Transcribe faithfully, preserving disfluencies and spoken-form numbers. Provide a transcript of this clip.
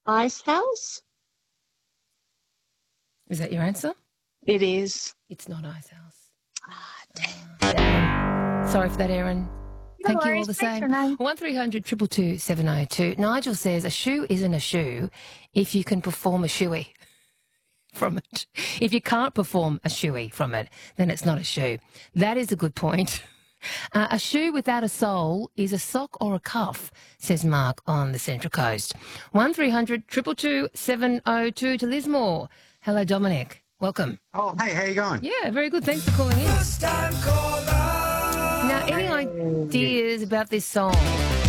Ice House? Is that your answer? It is. It's not Ice House. Ah, damn. Damn. Sorry for that, Erin. No Thank you all worries. the Thanks, same. Renee. one three hundred two two two seven oh two. Nigel says a shoe isn't a shoe if you can perform a shoey from it. If you can't perform a shoey from it, then it's not a shoe. That is a good point. Uh, a shoe without a sole is a sock or a cuff, says Mark on the Central Coast. one three hundred two two two seven oh two to Lismore. Hello, Dominic. Welcome. Oh, hey, how you going? Yeah, very good. Thanks for calling in. Now, any ideas about this song?